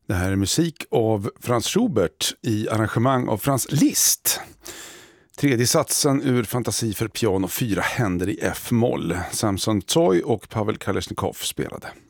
Det här är musik av Franz Schubert i arrangemang av Franz Liszt. Tredje satsen ur Fantasi för piano, 4 händer i F-moll. Samson Toy och Pavel Kalesnikov spelade.